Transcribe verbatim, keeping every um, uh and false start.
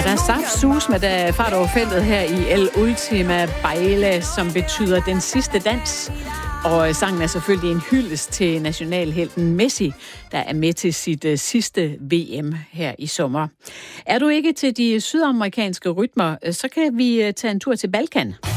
der er saftsus med der fart over feltet her i El Ultima Baile, som betyder den sidste dans. Og sangen er selvfølgelig en hyldest til nationalhelten Messi, der er med til sit uh, sidste V M her i sommer. Er du ikke til de sydamerikanske rytmer, så kan vi uh, tage en tur til Balkan.